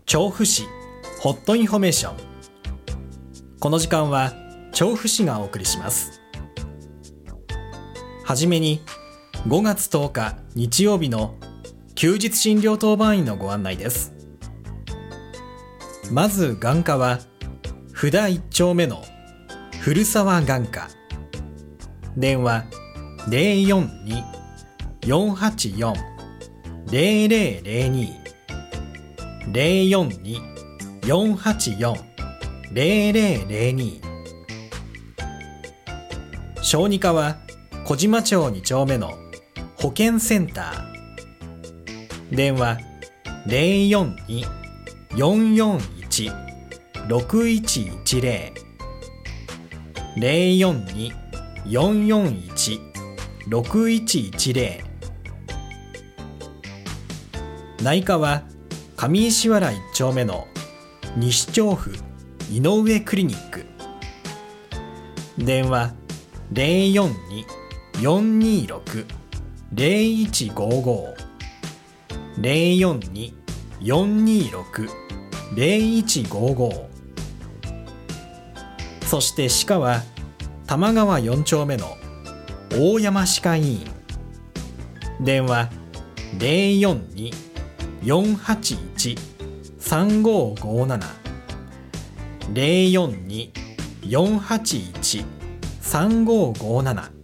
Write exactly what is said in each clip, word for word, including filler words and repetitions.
調布市ホットインフォメーション。この時間は調布市がお送りします。はじめにごがつとおか日曜日の休日診療当番員のご案内です。まず眼科は布田いっ丁目の古沢眼科。電話 ゼロよんに よんはちよん ゼロゼロゼロに ゼロよんに よんはちよん ゼロゼロゼロに。小児科は小島町に丁目の保健センター。電話 ゼロよんに よんよんいち ろくいちいちゼロ ゼロよんに よんよんいち ろくいちいちゼロ。内科は上石原いっ丁目の西調布井上クリニック。電話 ゼロよんに よんにろく ゼロいちごご ゼロよんに よんにろく ゼロいちごご。そして歯科は玉川よん丁目の大山歯科医院。電話 ゼロよんに よんはちいち さんごごなな ゼロよんに よんはちいち さんごごなな。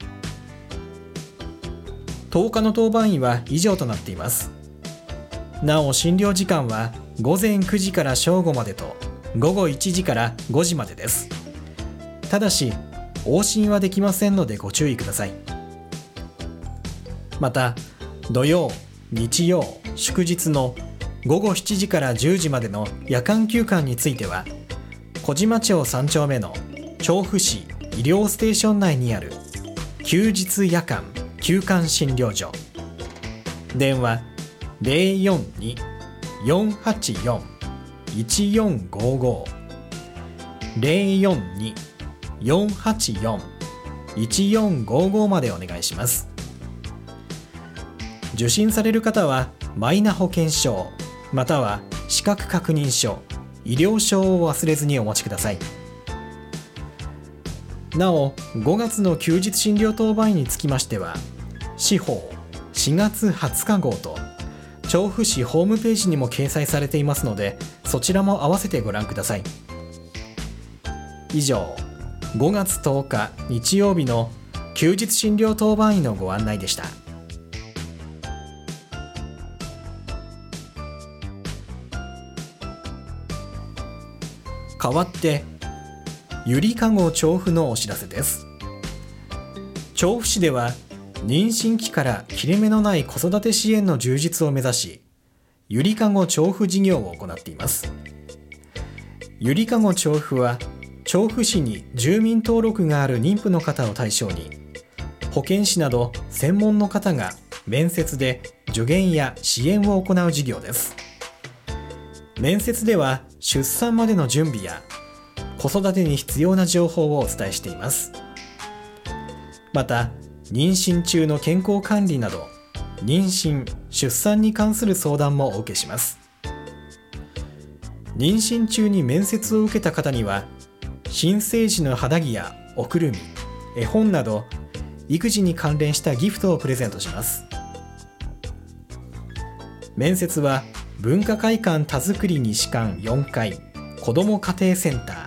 とおかの当番員は以上となっています。なお診療時間はごぜんくじから正午までとごごいちじからごじまでです。ただし往診はできませんのでご注意ください。また土曜、日曜、祝日のごごしちじからじゅうじまでの夜間休館については小島町さん丁目の調布市医療ステーション内にある休日夜間休館診療所。電話 ゼロよんに よんはちよん いちよんごご ゼロよんに よんはちよん いちよんごごまでお願いします。受診される方はマイナ保険証または資格確認書、医療証を忘れずにお持ちください。なおごがつの休日診療当番員につきましては司法しがつはつか号と調布市ホームページにも掲載されていますので、そちらも合わせてご覧ください。以上、ごがつとおか日曜日の休日診療当番員のご案内でした。代わってゆりかご調布のお知らせです。調布市では妊娠期から切れ目のない子育て支援の充実を目指し、ゆりかご調布事業を行っています。ゆりかご調布は調布市に住民登録がある妊婦の方を対象に、保健師など専門の方が面接で助言や支援を行う事業です。面接では出産までの準備や子育てに必要な情報をお伝えしています。また妊娠中の健康管理など妊娠・出産に関する相談もお受けします。妊娠中に面接を受けた方には新生児の肌着やおくるみ、絵本など育児に関連したギフトをプレゼントします。面接は文化会館田作り西館よんかい子ども家庭センター